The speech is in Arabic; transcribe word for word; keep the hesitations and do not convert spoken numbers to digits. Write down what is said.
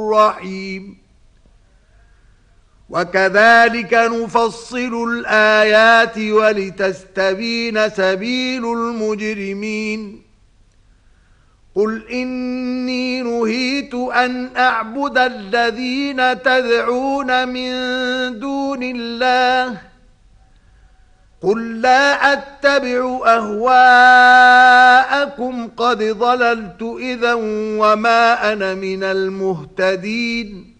رحيم وكذلك نفصل الآيات ولتستبين سبيل المجرمين قل إني نهيت أن أعبد الذين تدعون من دون الله قل لا أتبع أهواءكم قد ضللت إذا وما أنا من المهتدين